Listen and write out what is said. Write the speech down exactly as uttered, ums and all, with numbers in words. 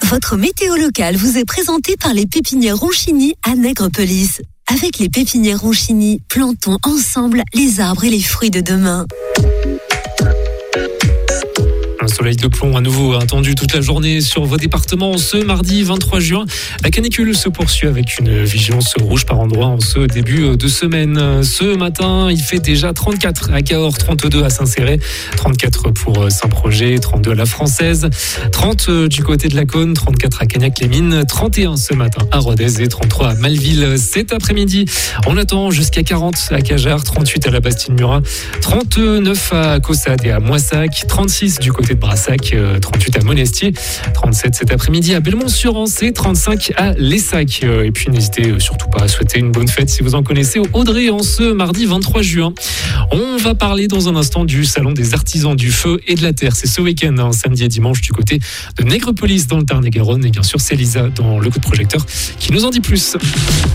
Votre météo locale vous est présentée par les pépinières Ronchini à Nègrepelisse. Avec les pépinières Ronchini, plantons ensemble les arbres et les fruits de demain. Un soleil de plomb à nouveau attendu toute la journée sur vos départements ce mardi vingt-trois juin. La canicule se poursuit avec une vigilance rouge par endroits en ce début de semaine. Ce matin, il fait déjà trente-quatre à Cahors, trente-deux à Saint-Céré, trente-quatre pour Saint-Projet, trente-deux à la Française, trente du côté de la Cône, trente-quatre à Cagnac-les-Mines, trente et un ce matin à Rodez et trente-trois à Malville. Cet après-midi, on attend jusqu'à quarante à Cajarc, trente-huit à la Bastide-Murat, trente-neuf à Caussade et à Moissac, trente-six du côté de Brassac, trente-huit à Monestier, trente-sept cet après-midi à Belmont-sur-Anse et trente-cinq à Lessac. Et puis n'hésitez surtout pas à souhaiter une bonne fête si vous en connaissez au Audrey en ce mardi vingt-trois juin. On va parler dans un instant du salon des artisans du feu et de la terre. C'est ce week-end, hein, samedi et dimanche du côté de Nègrepelisse dans le Tarn-et-Garonne. Et bien sûr, c'est Lisa dans le coup de projecteur qui nous en dit plus.